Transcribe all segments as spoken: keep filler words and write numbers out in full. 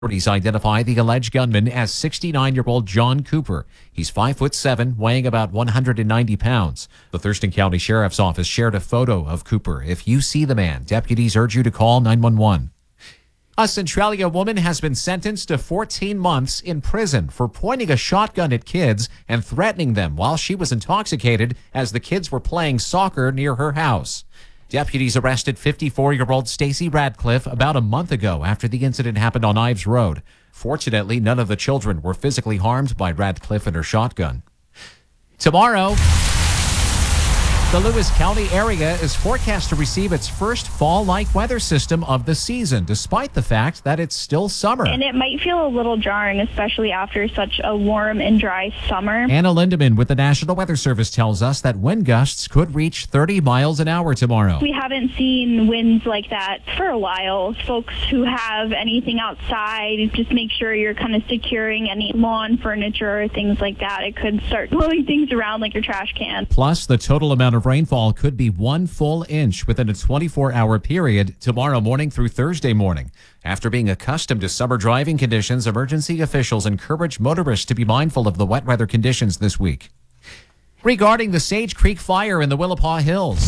Authorities identify the alleged gunman as sixty-nine-year-old John Cooper. He's five foot seven, weighing about one hundred ninety pounds. The Thurston County Sheriff's Office shared a photo of Cooper. If you see the man, deputies urge you to call nine one one. A Centralia woman has been sentenced to fourteen months in prison for pointing a shotgun at kids and threatening them while she was intoxicated as the kids were playing soccer near her house. Deputies arrested fifty-four-year-old Stacy Radcliffe about a month ago after the incident happened on Ives Road. Fortunately, none of the children were physically harmed by Radcliffe and her shotgun. Tomorrow, the Lewis County area is forecast to receive its first fall-like weather system of the season, despite the fact that it's still summer. And it might feel a little jarring, especially after such a warm and dry summer. Anna Lindeman with the National Weather Service tells us that wind gusts could reach thirty miles an hour tomorrow. We haven't seen winds like that for a while. Folks who have anything outside, just make sure you're kind of securing any lawn furniture or things like that. It could start blowing things around like your trash can. Plus, the total amount of rainfall could be one full inch within a twenty-four hour period tomorrow morning through Thursday morning. After being accustomed to summer driving conditions, emergency officials encourage motorists to be mindful of the wet weather conditions this week. Regarding the Sage Creek fire in the Willapa Hills,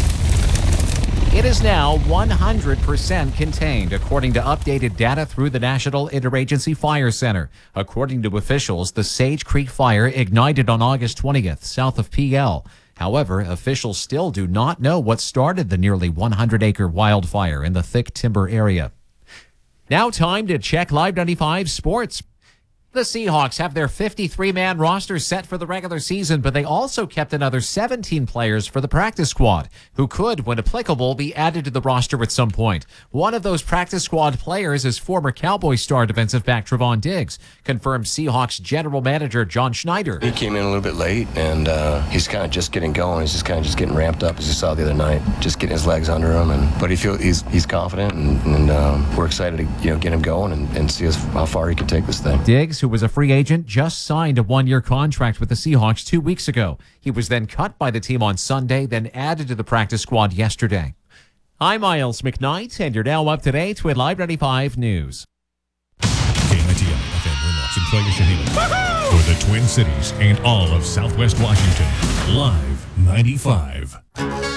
it is now one hundred percent contained, according to updated data through the National Interagency Fire Center. According to officials, the Sage Creek fire ignited on August twentieth, south of P L. However, officials still do not know what started the nearly one hundred acre wildfire in the thick timber area. Now time to check Live ninety-five Sports. The Seahawks have their fifty-three man roster set for the regular season, but they also kept another seventeen players for the practice squad, who could, when applicable, be added to the roster at some point. One of those practice squad players is former Cowboy star defensive back Trevon Diggs, confirmed Seahawks general manager John Schneider. He came in a little bit late, and uh, he's kind of just getting going. He's just kind of just getting ramped up, as you saw the other night, just getting his legs under him. And but he feel he's he's confident, and, and um, we're excited to you know get him going and, and see us, how far he can take this thing. Diggs, who was a free agent, just signed a one-year contract with the Seahawks two weeks ago. He was then cut by the team on Sunday, then added to the practice squad yesterday. I'm Miles McKnight, and you're now up to date with Live ninety-five News. K I T M F M Winlock, Centralia Shaheen. For the Twin Cities and all of Southwest Washington, Live ninety-five.